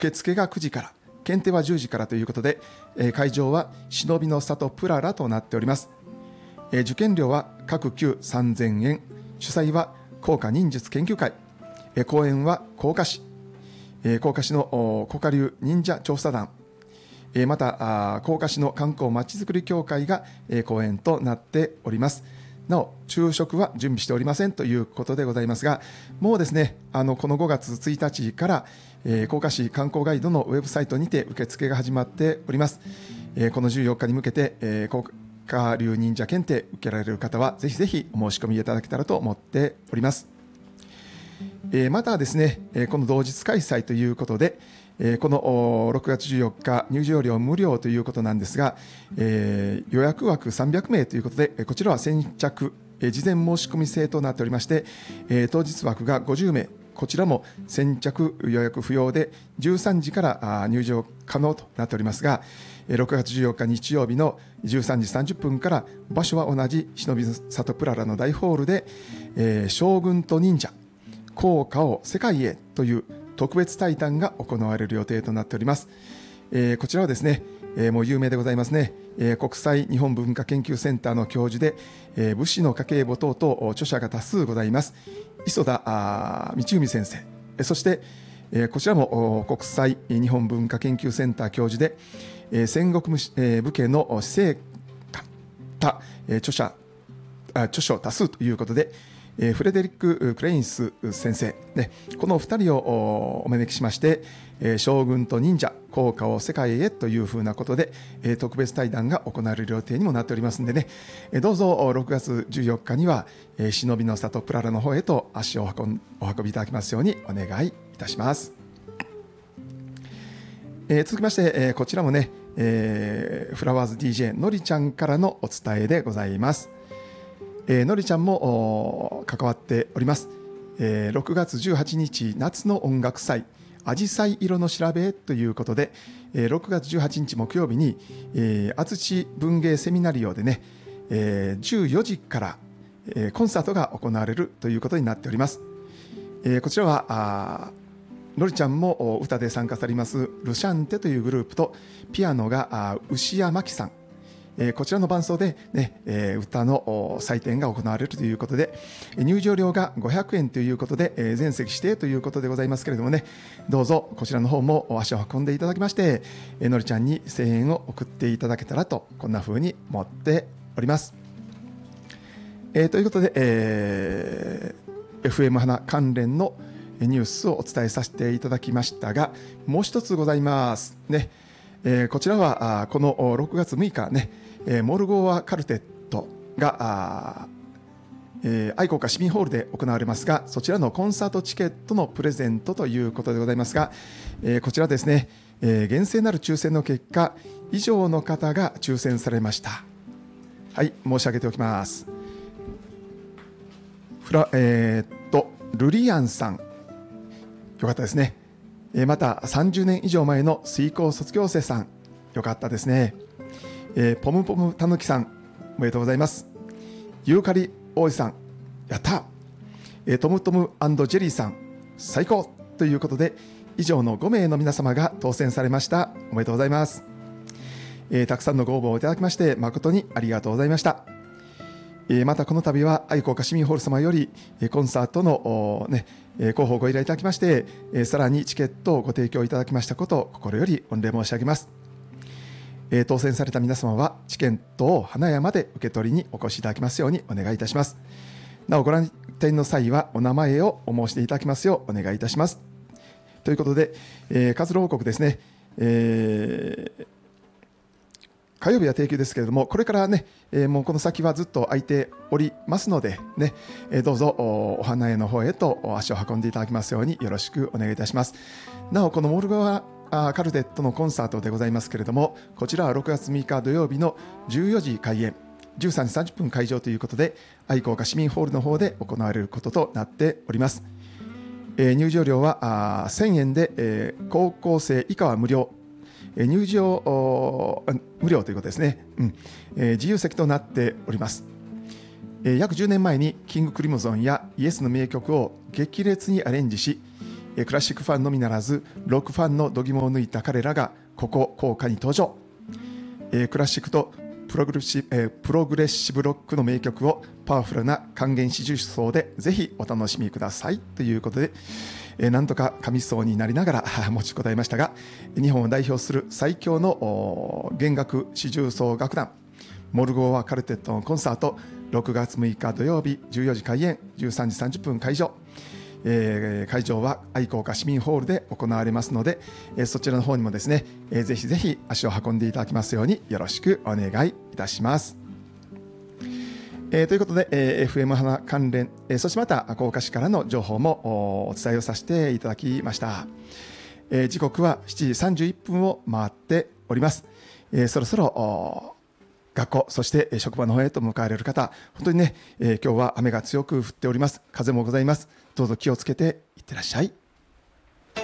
受付が9時から、検定は10時からということで、会場は忍びの里プララとなっております。受験料は各級3000円、主催は甲賀忍術研究会、講演は甲賀市、甲賀市の甲賀流忍者調査団、また甲賀市の観光まちづくり協会が講演となっております。なお昼食は準備しておりませんということでございますが、もうですね、この5月1日から甲賀市観光ガイドのウェブサイトにて受付が始まっております。この14日に向けて甲賀流忍者検定受けられる方はぜひぜひお申し込みいただけたらと思っております。またですね、この同日開催ということで、この6月14日入場料無料ということなんですが、予約枠300名ということで、こちらは先着事前申し込み制となっておりまして、当日枠が50名、こちらも先着予約不要で13時から入場可能となっておりますが、6月14日日曜日の13時30分から場所は同じ忍び里プララの大ホールで、将軍と忍者効果を世界へという特別対談が行われる予定となっております。こちらはですね、もう有名でございますね、国際日本文化研究センターの教授で、武士の家計簿等々著者が多数ございます磯田道文先生、そして、こちらも国際日本文化研究センター教授で、戦国武家の死生観著書多数ということで、フレデリック・クレインス先生、この2人をお招きしまして、将軍と忍者効果を世界へというふうなことで、特別対談が行われる予定にもなっておりますのでね、どうぞ6月14日には、忍びの里プララの方へと足をお運びいただきますようにお願いいたします。続きまして、こちらもね、フラワーズ DJ のりちゃんからのお伝えでございます。のりちゃんも関わっております。6月18日夏の音楽祭あじさい色の調べということで、6月18日木曜日に厚地文芸セミナリオでね、14時からコンサートが行われるということになっております。こちらはのりちゃんも歌で参加されますルシャンテというグループと、ピアノが牛谷真紀さん、こちらの伴奏で、ね、歌の祭典が行われるということで、入場料が500円ということで、全席指定ということでございますけれどもね、どうぞこちらの方も足を運んでいただきまして、のりちゃんに声援を送っていただけたらと、こんな風に思っております。ということで、FM 花関連のニュースをお伝えさせていただきましたが、もう一つございますね。こちらはこの6月6日ね、モルゴワカルテットが愛好家市民ホールで行われますが、そちらのコンサートチケットのプレゼントということでございますが、こちらですね、厳正なる抽選の結果以上の方が抽選されました。はい、申し上げておきます。ルリアンさん、よかったですね。また30年以上前の水耕卒業生さん、よかったですね。ポムポムたぬきさん、おめでとうございます。ユーカリ王子さん、やった。トムトム&ジェリーさん、最高ということで、以上の5名の皆様が当選されました。おめでとうございます。たくさんのご応募をいただきまして誠にありがとうございました。またこの度は愛好家市民ホール様よりコンサートの、広報をご依頼いただきまして、さらにチケットをご提供いただきましたことを心より御礼申し上げます。当選された皆様はチケットを花屋まで受け取りにお越しいただきますようにお願いいたします。なおご来店の際はお名前をお申し出いただきますようお願いいたします。ということで、活動報告ですね。火曜日は定休ですけれども、これからね、もうこの先はずっと空いておりますのでね、どうぞお花屋の方へと足を運んでいただきますようによろしくお願いいたします。なおこのモルゴワカルテットのコンサートでございますけれども、こちらは6月6日土曜日の14時開演、13時30分会場ということで、愛好家市民ホールの方で行われることとなっております。入場料は1000円で、高校生以下は無料、入場無料ということですね。自由席となっております。約10年前にキングクリムゾンやイエスの名曲を激烈にアレンジし、 クラシックファンのみならずロックファンの度肝を抜いた彼らがここ校歌に登場。クラシックとプログレッシブロックの名曲をパワフルな還元四重奏でぜひお楽しみくださいということで、なんとか神奏になりながら持ちこたえましたが、日本を代表する最強の弦楽四重奏楽団モルゴーワカルテットのコンサート、6月6日土曜日14時開演、13時30分会場。会場は愛好家市民ホールで行われますので、そちらの方にもですね、ぜひぜひ足を運んでいただきますようによろしくお願いいたします。ということで、FM 花関連、そしてまた甲賀市からの情報もお伝えをさせていただきました。時刻は7時31分を回っております。そろそろ学校、そして職場の方へと向かわれる方、本当にね、今日は雨が強く降っております。風もございます。どうぞ気をつけていってらっしゃい。